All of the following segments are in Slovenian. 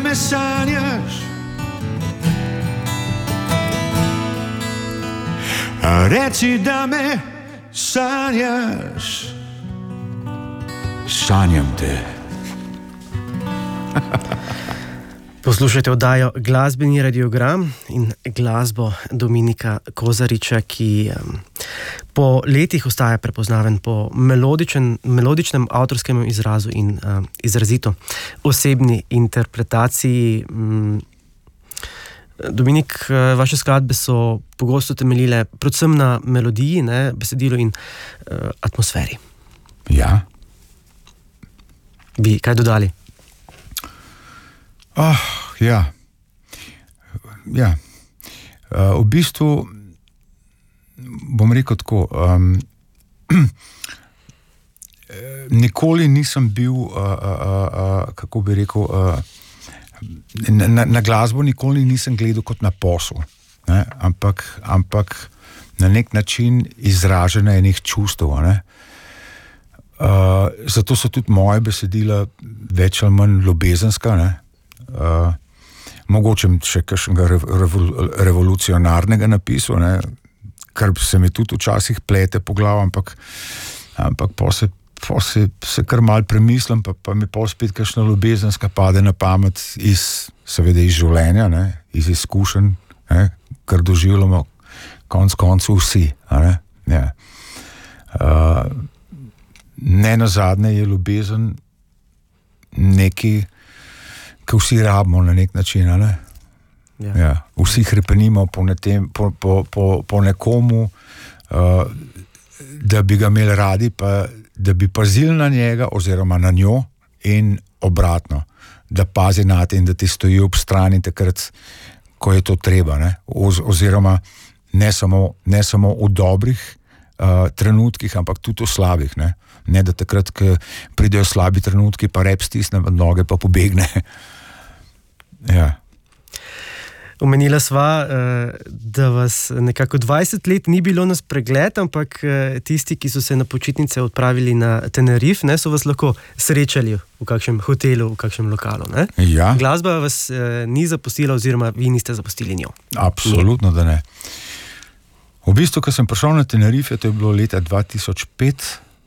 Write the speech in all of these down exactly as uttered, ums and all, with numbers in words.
me sanjaš, reci da me sanjaš. Sanjam te. Poslušajte oddajo Glasbeni radiogram in glasbo Dominika Kozariča, ki um, po letih ostaja prepoznaven po melodičen, melodičnem avtorskem izrazu in um, izrazito osebni interpretaciji. Um, Dominik, vaše skladbe so pogosto temeljile predvsem na melodiji, ne, besedilu in uh, atmosferi. Ja. Bi kaj dodali? Oh, ja. Ja. Uh, v bistvu bom rekel tako, um, nikoli nisem bil, uh, uh, uh, kako bi rekel, uh, na, na glasbo nikoli nisem gledal kot na posel, ne? Ampak, ampak na nek način izražena enih čustev, ne? Uh, zato so tudi moje besedila več ali manj ljubezenska, ne? Uh, mogoče še kakšnega revol, revolucionarnega napisu, ne? Kar se mi tudi včasih plete po glavu, ampak, ampak po se, po se, se kar mal premislim, pa, pa mi pa spet kakšna ljubezenska pade na pamet iz, seveda iz življenja, ne? Iz izkušenj, ne? Kar doživljamo konc koncu vsi. Ne? Ja. Uh, ne nazadnje je ljubezen nekaj, ki vsi rabimo na nek način, ne? Ja. Ja. Vsi hrepenimo po, netem, po, po, po, po nekomu, uh, da bi ga imeli radi, pa da bi pazili na njega oziroma na njo in obratno, da pazi na te in da ti stoji ob strani takrat, ko je to treba, ne? Oz, oziroma ne samo, ne samo v dobrih uh, trenutkih, ampak tudi v slabih, ne? Ne da takrat, ko pridejo slabi trenutki, pa rep stisne v noge, pa pobegne. Ja. Omenila sva, da vas nekako dvajset let ni bilo na spregled, ampak tisti, ki so se na počitnice odpravili na Tenerif, ne, so vas lahko srečali v kakšnem hotelu, v kakšnem lokalu, ne? Ja. Glasba vas ni zapustila oziroma vi niste zapustili njo. Absolutno, da ne. V bistvu, ko sem prišel na Tenerife, to je bilo leta dva tisoč pet,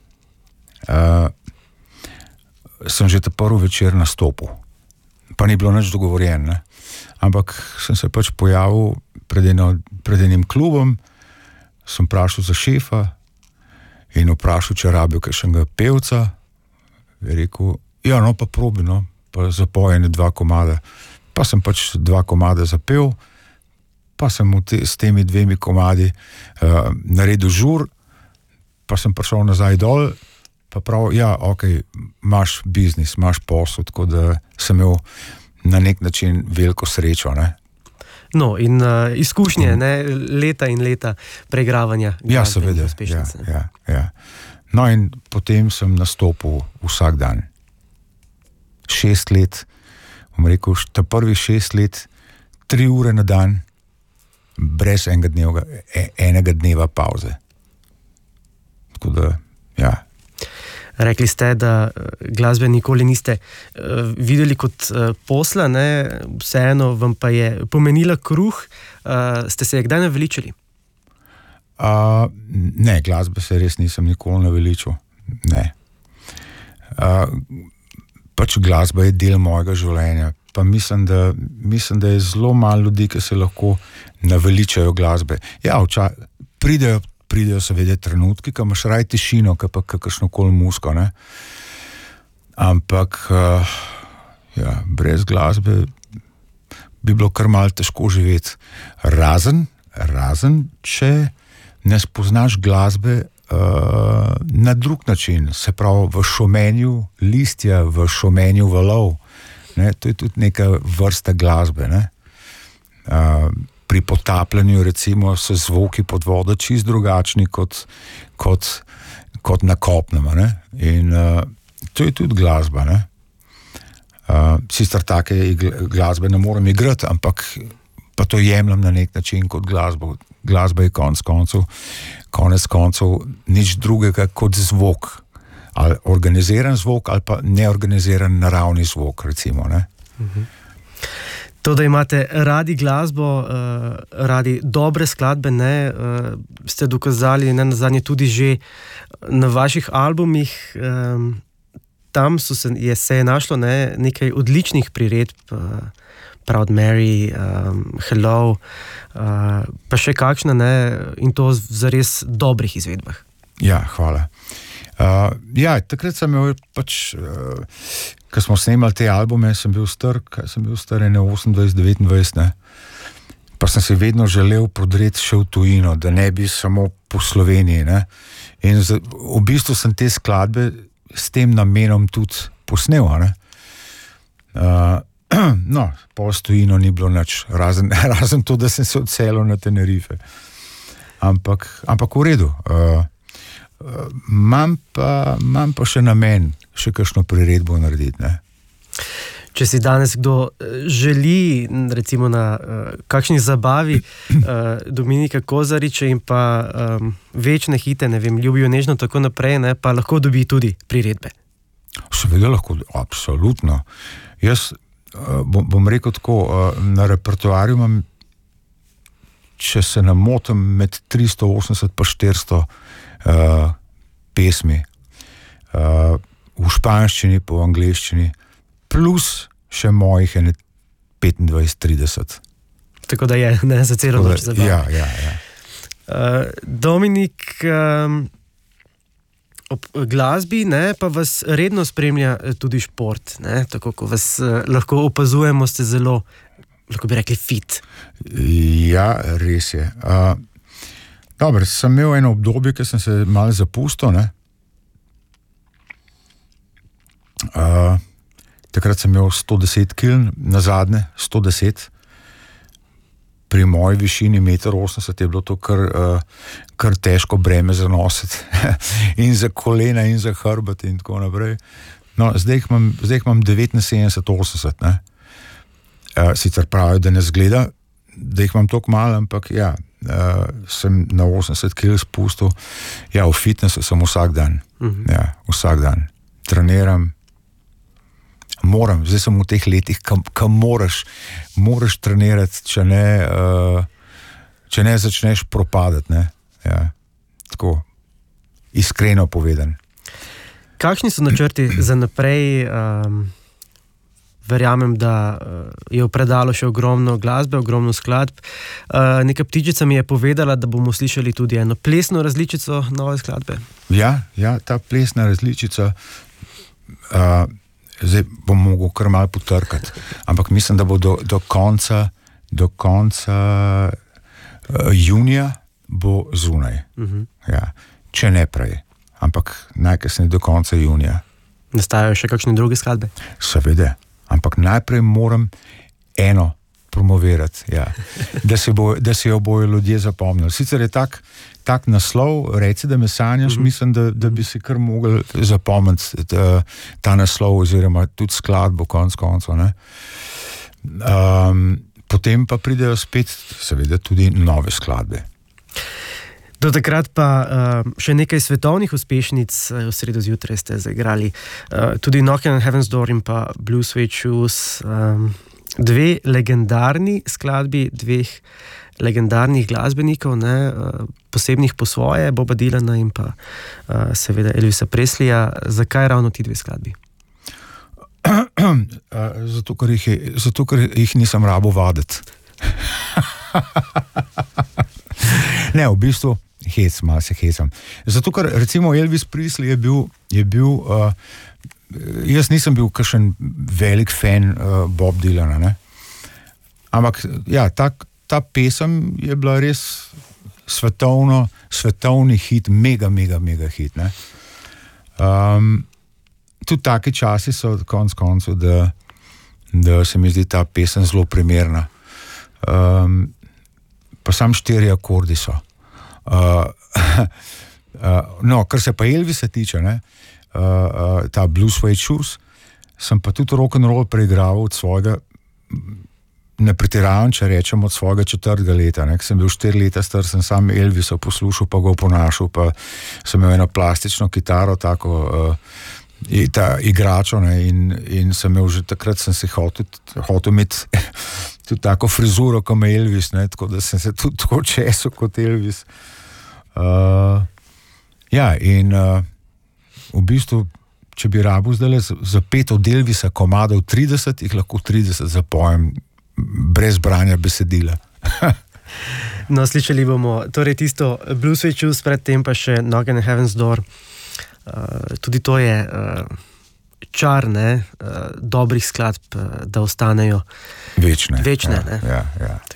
uh, sem že ta prvi večer nastopil. Pa ni bilo nič dogovorjen, ne? Ampak sem se pač pojavil pred, eno, pred enim klubom, sem vprašal za šefa in vprašal, če rabil kakšnega pevca. Je rekel, ja, no, pa probi, no, pa zapojene dva komada. Pa sem pač dva komada zapel, pa sem te, s temi dvemi komadi uh, naredil žur, pa sem prišel nazaj dol, pa prav, ja, ok, imaš biznis, imaš posel, tako da sem imel na nek način veliko srečo, ne? No, in uh, izkušnje, ne, leta in leta preigravanja. Ja, seveda, ja, ja, ja. No, in potem sem nastopil vsak dan. Šest let, bom rekel, ta prvih šest let, tri ure na dan, brez enega dneva, enega dneva pauze. Tako da, ja. Rekli ste, da glasbe nikoli niste uh, videli kot uh, posla, ne? Vseeno vam pa je pomenila kruh. Uh, ste se je kdaj naveličali? Uh, ne, glasbe se res nisem nikoli naveličal. Ne. Uh, pač glasba je del mojega življenja. Pa mislim, da, mislim, da je zelo malo ljudi, ki se lahko naveličajo glasbe. Ja, vča, pridejo pridejo seveda trenutki, ko imaš raj tišino, ko pa kakršnokoli muziko, ne. Ampak, uh, ja, brez glasbe bi bilo kar malo težko živeti. Razen, razen, če ne spoznaš glasbe uh, na drug način, se pravi v šumenju listja, v šumenju valov, ne, to je tudi neka vrsta glasbe, ne. Uh, Pri potapljanju, recimo, so zvoki pod vodo čist drugačni kot, kot, kot na kopnem, ne? In uh, to je tudi glasba, ne? Uh, sicer take glasbe ne morem igrati, ampak pa to jemljem na nek način kot glasbo. Glasba je konec koncev, konec koncev nič drugega kot zvok. Ali organiziran zvok, ali pa neorganiziran naravni zvok, recimo, ne? Mhm. To, da imate radi glasbo, uh, radi dobre skladbe, ne, uh, ste dokazali ne nazadnje tudi že na vaših albumih. Um, tam so se, je se je našlo ne, nekaj odličnih priredb, uh, Proud Mary, um, Hello, uh, pa še kakšna ne, in to v zares dobrih izvedbah. Ja, hvala. Uh, ja, takrat sem imel pač, uh, ko smo snemali te albume, sem bil star, kaj sem bil star, ne osemindvajset, devetindvajset, ne. Pa sem si vedno želel prodreti še v tujino, da ne bi samo po Sloveniji, ne. In z, v bistvu sem te skladbe s tem namenom tudi posnel, ne. Uh, no, pol s tujino ni bilo nič, razen, razen to, da sem se odselil na Tenerife. Ampak, ampak v redu. Uh, Imam pa, imam pa še namen, še kakšno priredbo narediti. Ne? Če si danes kdo želi, recimo na uh, kakšni zabavi uh, Dominika Kozariča in pa um, večne hite, ne vem, ljubijo nežno, tako naprej, ne, pa lahko dobi tudi priredbe. Seveda lahko, absolutno. Jaz uh, bom, bom rekel tako, uh, na repertoarju imam, če se ne motim, med tristo osemdeset pa štiristo Uh, pesmi uh, v španščini, po angleščini, plus še mojih ene petindvajset trideset. Tako da je, ne, za celo noč zabavno. Ja, ja, ja. Uh, Dominik, um, ob glasbi, ne, pa vas redno spremlja tudi šport, ne, tako ko vas uh, lahko opazujemo, ste zelo, lahko bi rekli, fit. Ja, res je. Uh, Dobar, sem imel eno obdobje, ki sem se malo zapustil. Ne? Uh, takrat sem imel sto deset kil, na zadnje sto deset. Pri moji višini meter osemdeset je bilo to kar, uh, kar težko breme za nositi. In za kolena, in za hrbet in tako naprej. No, zdaj jih imam, zdaj jih imam devetinsedemdeset osemdeset. Ne? Uh, sicer pravijo, da ne zgleda, da jih imam toliko malo, ampak ja, Uh, sem na osemdeset kil spustil. Ja, v fitnessu sem vsak dan. Uh-huh. Ja, vsak dan. Treniram. Moram, zdaj sem v teh letih, kam, kam moraš, moraš trenirati, če ne, uh, če ne začneš propadati. Ne? Ja, tako, iskreno povedan. Kakšni so načrti za naprej? Um... Verjamem, da je v predalu še ogromno glasbe, ogromno skladb. Uh, neka ptičica mi je povedala, da bomo slišali tudi eno plesno različico nove skladbe. Ja, ja, ta plesna različica, uh, zdaj bom mogel kar malo potrkati, ampak mislim, da bo do, do konca, do konca uh, junija bo zunaj. Uh-huh. Ja, če ne prej, ampak najkasneje do konca junija. Nastajajo še kakšne druge skladbe? Seveda. Ampak najprej moram eno promovirati, ja. da, se bo, da se jo bojo ljudje zapomnili. Sicer je tak, tak naslov, reci, da me sanjaš, mm-hmm. mislim, da, da bi si kar mogli zapomniti ta, ta naslov oziroma tudi skladbo konc koncev. Ne? Um, potem pa pridejo spet seveda tudi nove skladbe. Do takrat pa uh, še nekaj svetovnih uspešnic uh, v sredo zjutraj ste zaigrali. Uh, tudi Knockin' on Heaven's Door in pa Blue Suede Shoes. Um, dve legendarni skladbi, dveh legendarnih glasbenikov, ne, uh, posebnih po svoje, Boba Dylana in pa uh, seveda Elvisa Presleyja. Zakaj ravno ti dve skladbi? zato, ker jih, je, zato, ker jih nisem rabo vaditi. Ne, v bistvu hec, malo se hecam. Zato, ker recimo Elvis Presley je bil, je bil uh, jaz nisem bil kakšen velik fan uh, Bob Dylana, ne? Ampak ja, ta, ta pesem je bila res svetovno, svetovni hit, mega, mega, mega hit, ne? Um, tudi taki časi so konc koncu, da, da se mi zdi ta pesem zelo primerna. Um, pa sam štiri akordi so. Uh, uh, no, kar se pa Elvisa tiče, ne, uh, uh, ta Blue Suede Shoes, sem pa tudi rock'n'roll preigral od svojega, ne pretiravam, če rečem, od svojega četrtega leta, ne, sem bil štiri leta star, sem sam Elvisa poslušal, pa ga oponašal, pa sem imel eno plastično kitaro, tako uh, ta igračo, ne, in, in sem imel že takrat, sem si hotel, hotel imeti tudi tako frizuro, kot ima Elvis, ne, tako da sem se tudi tako česal kot Elvis. Uh, ja, in uh, v bistvu, če bi rabil zdaj za pet od Elvisa komadov trideset, jih lahko trideset zapojem brez branja besedila. No, slišali bomo torej tisto Blue Suede Shoes, predtem pa še Knockin' on Heaven's Door. Uh, tudi to je uh, čar, ne, uh, dobrih skladb, uh, da ostanejo večne. Večne, ja, ne. Ja, ja.